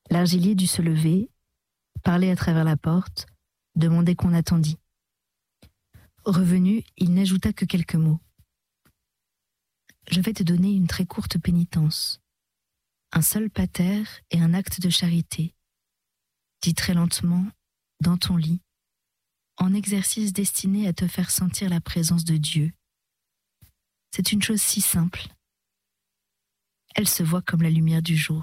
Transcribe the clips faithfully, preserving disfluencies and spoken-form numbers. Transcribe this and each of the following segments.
L'argilier dut se lever, parler à travers la porte, demander qu'on attendît. Revenu, il n'ajouta que quelques mots. « Je vais te donner une très courte pénitence. Un seul pater et un acte de charité. Dis très lentement, dans ton lit, en exercice destiné à te faire sentir la présence de Dieu. C'est une chose si simple. Elle se voit comme la lumière du jour. »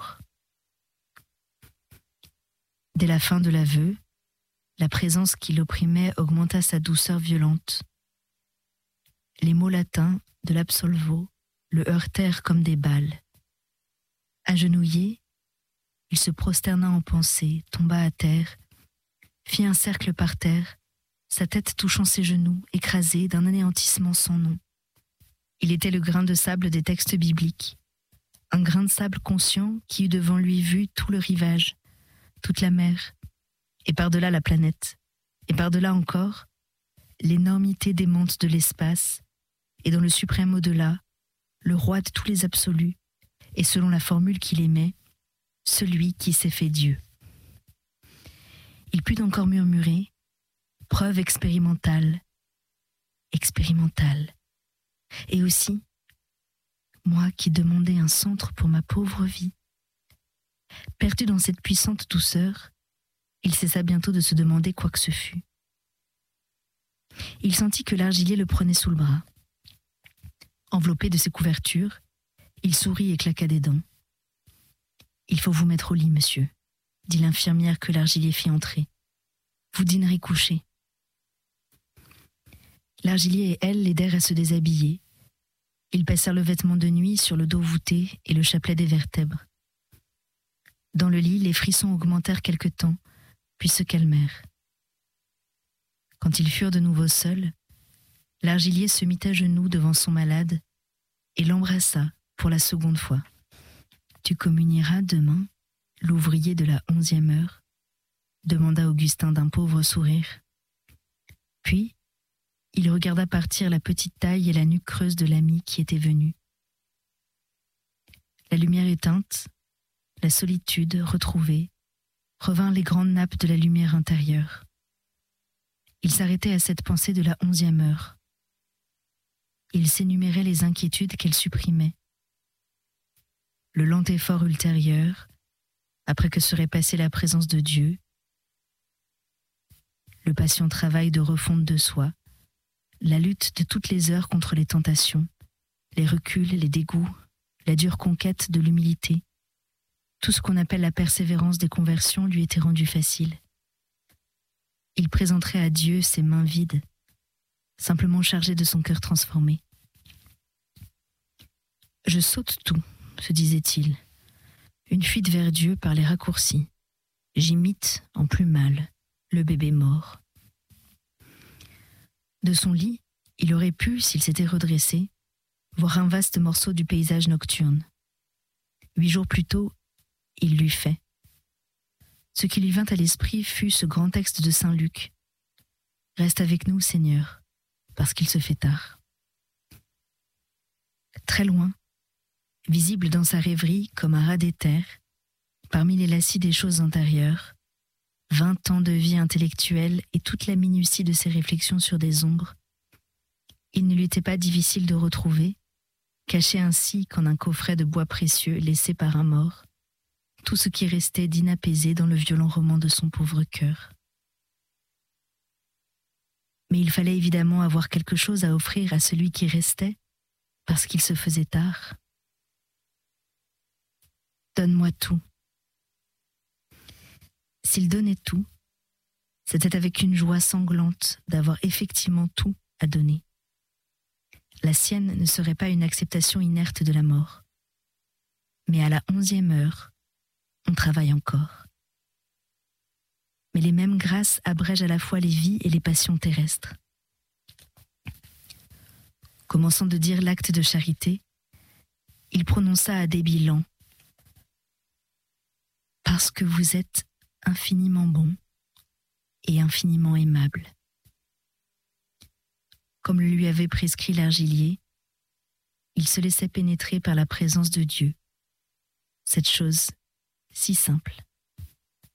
Dès la fin de l'aveu, la présence qui l'opprimait augmenta sa douceur violente. Les mots latins de l'absolvo le heurtèrent comme des balles. Agenouillé, il se prosterna en pensée, tomba à terre, fit un cercle par terre, sa tête touchant ses genoux, écrasée d'un anéantissement sans nom. Il était le grain de sable des textes bibliques, un grain de sable conscient qui eut devant lui vu tout le rivage, toute la mer, et par-delà la planète, et par-delà encore, l'énormité démente de l'espace, et dans le suprême au-delà, le roi de tous les absolus, et selon la formule qu'il aimait, celui qui s'est fait Dieu. Il put encore murmurer, preuve expérimentale, expérimentale, et aussi, moi qui demandais un centre pour ma pauvre vie. Perdu dans cette puissante douceur, il cessa bientôt de se demander quoi que ce fût. Il sentit que l'argilier le prenait sous le bras. Enveloppé de ses couvertures, il sourit et claqua des dents. « Il faut vous mettre au lit, monsieur, » dit l'infirmière que l'argilier fit entrer. « Vous dînerez couché. » L'argilier et elle l'aidèrent à se déshabiller. Ils passèrent le vêtement de nuit sur le dos voûté et le chapelet des vertèbres. Dans le lit, les frissons augmentèrent quelque temps, puis se calmèrent. Quand ils furent de nouveau seuls, l'argilier se mit à genoux devant son malade et l'embrassa pour la seconde fois. « Tu communieras demain, l'ouvrier de la onzième heure ?» demanda Augustin d'un pauvre sourire. Puis, il regarda partir la petite taille et la nuque creuse de l'ami qui était venu. La lumière éteinte, la solitude retrouvée, revinrent les grandes nappes de la lumière intérieure. Il s'arrêtait à cette pensée de la onzième heure. Il s'énumérait les inquiétudes qu'elle supprimait. Le lent effort ultérieur, après que serait passée la présence de Dieu, le patient travail de refonte de soi, la lutte de toutes les heures contre les tentations, les reculs, les dégoûts, la dure conquête de l'humilité, tout ce qu'on appelle la persévérance des conversions lui était rendu facile. Il présenterait à Dieu ses mains vides, simplement chargées de son cœur transformé. « Je saute tout », se disait-il, une fuite vers Dieu par les raccourcis. J'imite, en plus mal, le bébé mort. De son lit, il aurait pu, s'il s'était redressé, voir un vaste morceau du paysage nocturne. Huit jours plus tôt, il l'eût fait. Ce qui lui vint à l'esprit fut ce grand texte de saint Luc. « Reste avec nous, Seigneur, parce qu'il se fait tard. » Très loin, visible dans sa rêverie comme un ras d'éther, parmi les lacis des choses antérieures, vingt ans de vie intellectuelle et toute la minutie de ses réflexions sur des ombres, il ne lui était pas difficile de retrouver, caché ainsi qu'en un coffret de bois précieux laissé par un mort, tout ce qui restait d'inapaisé dans le violent roman de son pauvre cœur. Mais il fallait évidemment avoir quelque chose à offrir à celui qui restait, parce qu'il se faisait tard. « Donne-moi tout. » S'il donnait tout, c'était avec une joie sanglante d'avoir effectivement tout à donner. La sienne ne serait pas une acceptation inerte de la mort. Mais à la onzième heure, on travaille encore. Mais les mêmes grâces abrègent à la fois les vies et les passions terrestres. Commençant de dire l'acte de charité, il prononça à débit lent : « Parce que vous êtes infiniment bon et infiniment aimable. » Comme le lui avait prescrit l'argilier, il se laissait pénétrer par la présence de Dieu, cette chose si simple.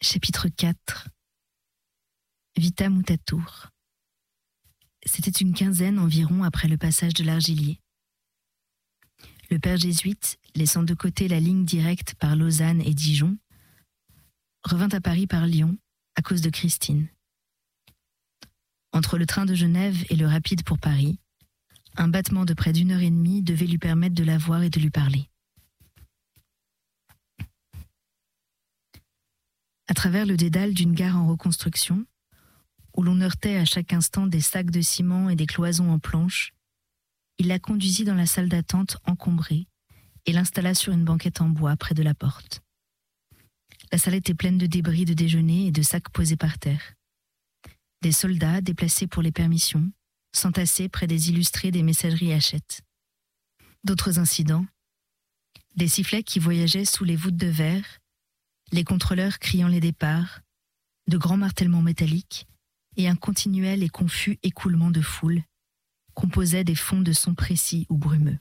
Chapitre quatre. Vita Mutatur. C'était une quinzaine environ après le passage de l'Argilier. Le père jésuite, laissant de côté la ligne directe par Lausanne et Dijon, revint à Paris par Lyon à cause de Christine. Entre le train de Genève et le rapide pour Paris, un battement de près d'une heure et demie devait lui permettre de la voir et de lui parler. À travers le dédale d'une gare en reconstruction, où l'on heurtait à chaque instant des sacs de ciment et des cloisons en planches, il la conduisit dans la salle d'attente encombrée et l'installa sur une banquette en bois près de la porte. La salle était pleine de débris de déjeuner et de sacs posés par terre. Des soldats déplacés pour les permissions s'entassaient près des illustrés des messageries Hachette. D'autres incidents, des sifflets qui voyageaient sous les voûtes de verre, les contrôleurs criant les départs, de grands martèlements métalliques et un continuel et confus écoulement de foule composaient des fonds de sons précis ou brumeux.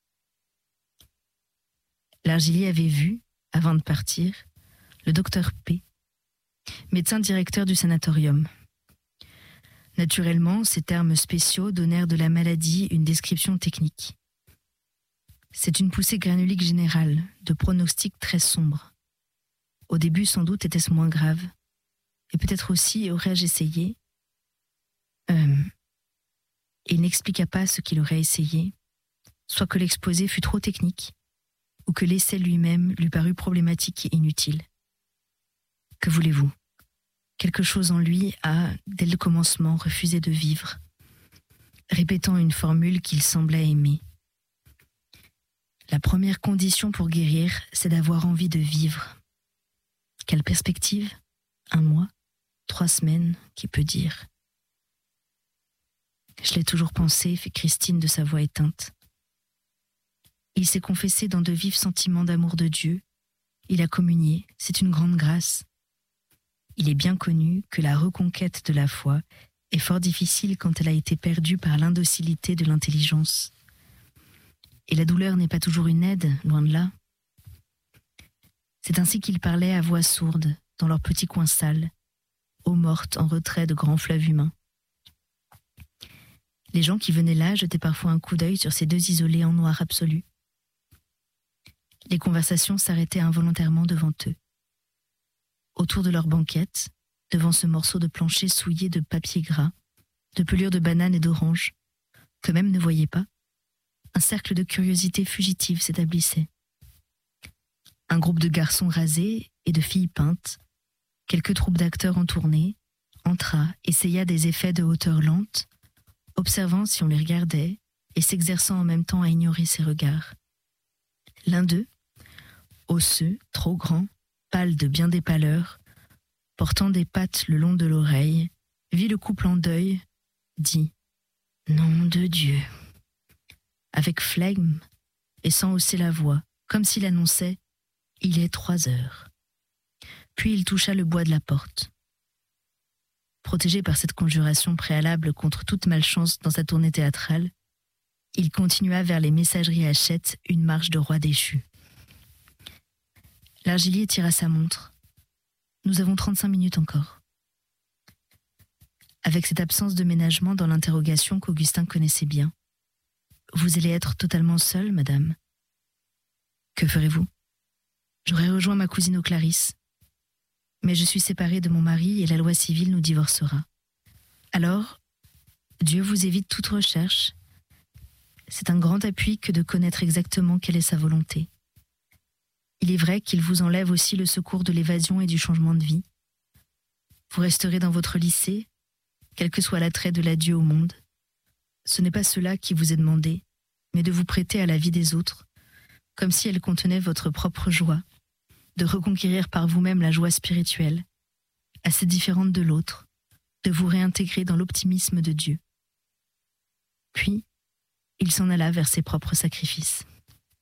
L'Argilier avait vu, avant de partir, le docteur P, médecin directeur du sanatorium. Naturellement, ces termes spéciaux donnèrent de la maladie une description technique. C'est une poussée granulique générale, de pronostic très sombre. Au début, sans doute, était-ce moins grave. Et peut-être aussi aurais-je essayé... Euh... Il n'expliqua pas ce qu'il aurait essayé, soit que l'exposé fut trop technique, ou que l'essai lui-même lui parut problématique et inutile. Que voulez-vous ? Quelque chose en lui a, dès le commencement, refusé de vivre, répétant une formule qu'il semblait aimer. La première condition pour guérir, c'est d'avoir envie de vivre. Quelle perspective ? Un mois ? Trois semaines ? Qui peut dire ? Je l'ai toujours pensé, fit Christine de sa voix éteinte. Il s'est confessé dans de vifs sentiments d'amour de Dieu. Il a communié, c'est une grande grâce. Il est bien connu que la reconquête de la foi est fort difficile quand elle a été perdue par l'indocilité de l'intelligence. Et la douleur n'est pas toujours une aide, loin de là. C'est ainsi qu'ils parlaient à voix sourde, dans leur petit coin sale, eau morte en retrait de grands fleuves humains. Les gens qui venaient là jetaient parfois un coup d'œil sur ces deux isolés en noir absolu. Les conversations s'arrêtaient involontairement devant eux. Autour de leur banquette, devant ce morceau de plancher souillé de papier gras, de pelures de bananes et d'oranges, qu'eux-mêmes ne voyaient pas, un cercle de curiosité fugitive s'établissait. Un groupe de garçons rasés et de filles peintes, quelques troupes d'acteurs en tournée, entra, essaya des effets de hauteur lente, observant si on les regardait et s'exerçant en même temps à ignorer ses regards. L'un d'eux, osseux, trop grand, pâle de bien des pâleurs, portant des pattes le long de l'oreille, vit le couple en deuil, dit « Nom de Dieu !» avec flegme et sans hausser la voix, comme s'il annonçait « Il est trois heures ». Puis il toucha le bois de la porte. Protégé par cette conjuration préalable contre toute malchance dans sa tournée théâtrale, il continua vers les messageries Hachette une marche de roi déchu. L'Argilier tira sa montre. Nous avons trente-cinq minutes encore. Avec cette absence de ménagement dans l'interrogation qu'Augustin connaissait bien. Vous allez être totalement seule, madame. Que ferez-vous ? J'aurais rejoint ma cousine aux Clarisses. Mais je suis séparée de mon mari et la loi civile nous divorcera. Alors, Dieu vous évite toute recherche. C'est un grand appui que de connaître exactement quelle est sa volonté. Il est vrai qu'il vous enlève aussi le secours de l'évasion et du changement de vie. Vous resterez dans votre lycée, quel que soit l'attrait de l'adieu au monde. Ce n'est pas cela qui vous est demandé, mais de vous prêter à la vie des autres, comme si elle contenait votre propre joie, de reconquérir par vous-même la joie spirituelle, assez différente de l'autre, de vous réintégrer dans l'optimisme de Dieu. Puis, il s'en alla vers ses propres sacrifices.